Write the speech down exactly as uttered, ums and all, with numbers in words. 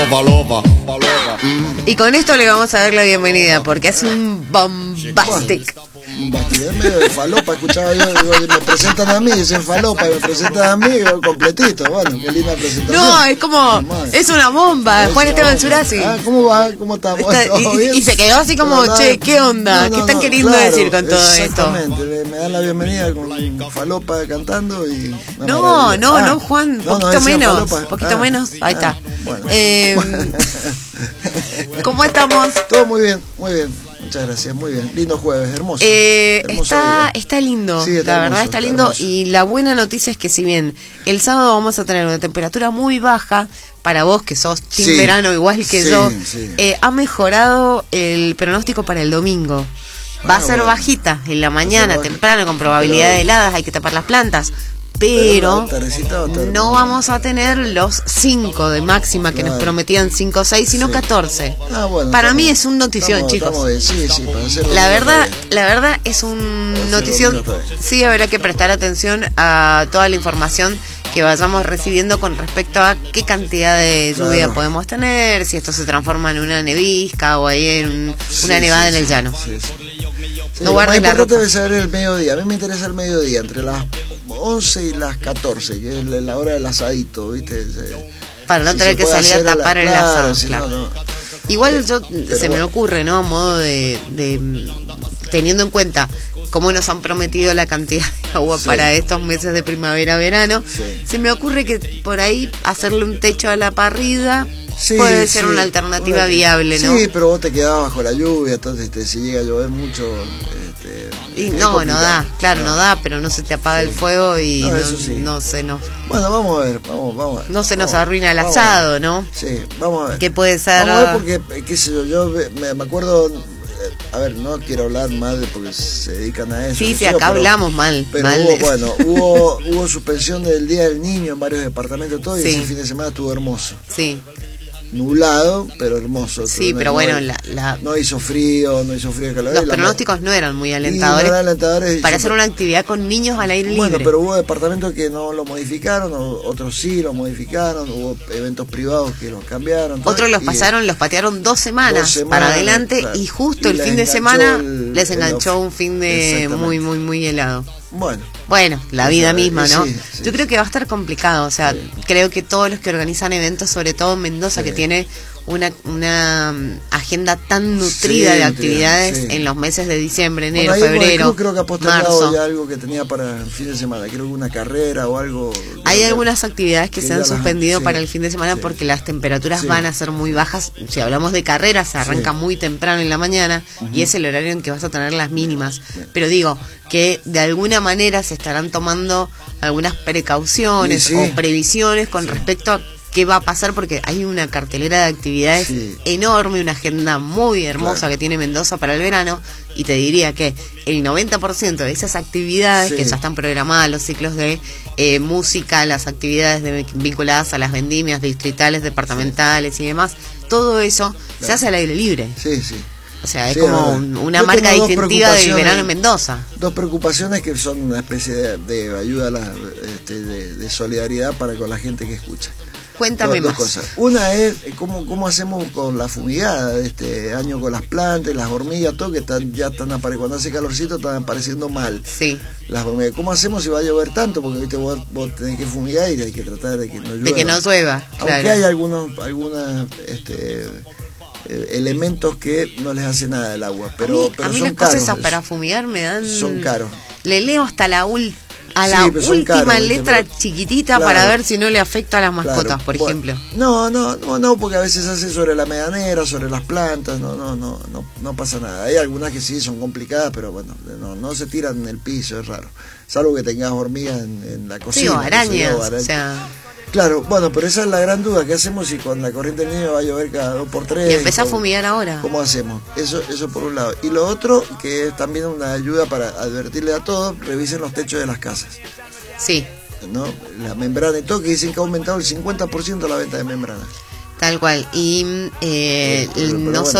Falopa, falopa. Y con esto le vamos a dar la bienvenida, porque hace un bombastic. Bombastic, es medio de falopa, escuchaba yo, digo, me presentan a mí, dicen falopa, y me presentan a mí, digo, completito, bueno, qué linda presentación. No, es como, es una bomba, Es Juan Esteban una bomba. Surasi. Ah, ¿cómo va? ¿Cómo estamos? Está- ¿Todo y, bien? y se quedó así como, No, nada. che, ¿qué onda? No, no, ¿Qué están no, queriendo claro, decir con todo esto? Exactamente, me, me dan la bienvenida con falopa cantando y... una No, maravilla. no, Ah, no, Juan, no, no, poquito decía menos, falopa. poquito Ah, menos, ahí ah, está. bueno. Eh, ¿Cómo estamos? Todo muy bien, muy bien, muchas gracias, muy bien, lindo jueves, hermoso. Eh, hermoso está, día. está lindo, Sí, está la verdad hermoso, está está lindo. hermoso. Y la buena noticia es que si bien el sábado vamos a tener una temperatura muy baja, para vos que sos team Sí, verano igual que sí, yo, sí. eh, ha mejorado el pronóstico para el domingo. Va Ah, a ser bueno. bajita en la mañana, baja. temprano, con probabilidad Pero- de heladas, hay que tapar las plantas. Pero la tardecita va a estar- no vamos a tener los cinco de máxima que nos Claro. prometían cinco o seis, sino Sí. catorce. Ah, bueno, Para estamos- mí es un notición, estamos- chicos. estamos bien, sí, sí, para hacer La domingo verdad, está bien. la verdad es un Para hacer notición. domingo está bien. Sí, habrá que prestar atención a toda la información que vayamos recibiendo con respecto a qué cantidad de lluvia Claro. podemos tener, si esto se transforma en una nevisca o ahí en un- Sí, una nevada sí, en el sí, llano. sí, sí. Sí, No lo más guardes la importante ropa. debe saber el mediodía. A mí me interesa el mediodía, entre las once y las catorce, que es la hora del asadito, ¿viste? Se- Para no si tener se que puede salir a hacer la- tapar el claro, asado, si claro. no, no. Igual yo Pero se me bueno. ocurre, ¿no? A modo de, de teniendo en cuenta cómo nos han prometido la cantidad de agua Sí. para estos meses de primavera-verano, Sí. se me ocurre que por ahí hacerle un techo a la parrilla Sí, puede ser sí, una alternativa una- viable, ¿no? Sí, pero vos te quedás bajo la lluvia, entonces este, si llega a llover mucho... Este, Y es no, no complicado. da, claro, no da, pero no se te apaga Sí. el fuego y No, no, eso sí. no se nos, Bueno, vamos a ver, vamos, vamos a ver. no se nos Vamos, arruina el vamos a ver. asado, ¿no? Sí, vamos a ver. Que puede ser... Vamos a ver porque, eh, qué sé yo, yo me, me acuerdo, eh, a ver, no quiero hablar mal de porque se dedican a eso. Sí, qué sí, sé yo, acá pero- hablamos mal. Pero mal hubo, de- bueno, hubo, hubo suspensión del Día del Niño en varios departamentos, todo, y Sí. ese fin de semana estuvo hermoso. Sí, Nublado, pero hermoso. sí, No- pero no- bueno, la, la- No hizo frío, no hizo frío de calor. los y la- pronósticos no eran muy y no alentadores eran alentadores, para y- hacer una actividad con niños al aire Bueno, libre. pero hubo departamentos que no lo modificaron, o- otros sí lo modificaron, hubo eventos privados que los cambiaron. todo, Otros los y- pasaron, los patearon dos semanas, Dos semanas, para adelante claro. y justo Y el les fin de enganchó semana el- les el enganchó off. un fin de Exactamente. muy, muy, muy helado. Bueno, Bueno, la vida Eso, misma, ¿no? sí, sí, Yo creo que va a estar complicado, o sea, Sí. creo que todos los que organizan eventos, sobre todo en Mendoza, Sí. que tiene una, una mm, agenda tan nutrida Sí, de nutrida, actividades sí. en los meses de diciembre, enero, bueno, ahí el febrero, club creo que ha postergado marzo. ya algo que tenía para el fin de semana, creo que una carrera o algo. Hay creo que- algunas actividades que que se han ya las- suspendido sí, para el fin de semana sí. porque las temperaturas Sí. van a ser muy bajas. Si hablamos de carreras, se arranca Sí. muy temprano en la mañana y es el horario en que vas a tener las mínimas. Pero digo que de alguna manera se estarán tomando algunas precauciones Sí, sí. o previsiones con respecto a qué va a pasar porque hay una cartelera de actividades Sí. enorme, una agenda muy hermosa Claro. que tiene Mendoza para el verano y te diría que el noventa por ciento de esas actividades Sí. que ya están programadas, los ciclos de eh, música, las actividades de- vinculadas a las vendimias distritales, departamentales y demás, todo eso se Claro. hace al aire libre. Sí, sí. O sea, es Sí, como es verdad. un- una Yo marca tengo dos distintiva del preocupaciones. verano en Mendoza. Dos preocupaciones que son una especie de, de ayuda a la, este, de, de solidaridad para con la gente que escucha. Cuéntame Dos- dos más. cosas. Una es eh, cómo, cómo hacemos con la fumigada de este año con las plantas, las hormigas, todo que están, ya están apareciendo, cuando hace calorcito están apareciendo mal. Sí, Las hormigas, ¿cómo hacemos si va a llover tanto? Porque ¿viste? Vos, vos tenés que fumigar y hay que tratar de que no llueva. de que no llueva. Aunque hay Claro. algunos, algunos este, eh, elementos que no les hace nada el agua, pero, a mí, pero a mí son las cosas caros. esas para fumigar me dan... Son caros. Le leo hasta la última. A Sí, la pero son última caros, ¿viste? letra Pero- chiquitita claro. para ver si no le afecta a las mascotas, Claro, por bueno, ejemplo. No, no, no, no, porque a veces se hace sobre la medianera, sobre las plantas, no, no, no, no, no pasa nada. Hay algunas que sí son complicadas, pero bueno, no, no se tiran en el piso, es raro. Salvo que tengas hormigas en, en la cocina. Sí, o qué sé yo, arañas, araña. o sea... Claro, bueno, pero esa es la gran duda, ¿qué hacemos si con la corriente del niño va a llover cada dos por tres? Y empezá a ¿Cómo- fumigar ahora. ¿Cómo hacemos? Eso, eso por un lado. Y lo otro, que es también una ayuda para advertirle a todos, revisen los techos de las casas, Sí, ¿no? La membrana y todo, que dicen que ha aumentado el cincuenta por ciento la venta de membrana. tal cual. Y eh, Pero- pero nosotros... bueno.